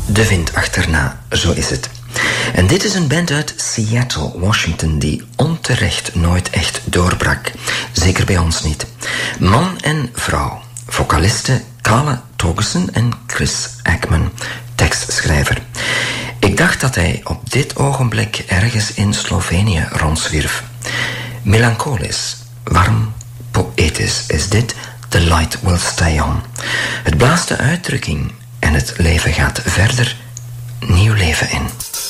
De wind achterna, zo is het. En dit is een band uit Seattle, Washington, die onterecht nooit echt doorbrak. Zeker bij ons niet. Man en vrouw. Vocalisten Kale Togussen en Chris Ackman, tekstschrijver. Ik dacht dat hij op dit ogenblik ergens in Slovenië rondzwierf. Melancholisch, warm, poëtisch is dit The Light Will Stay On. Het blaast de uitdrukking en het leven gaat verder, nieuw leven in.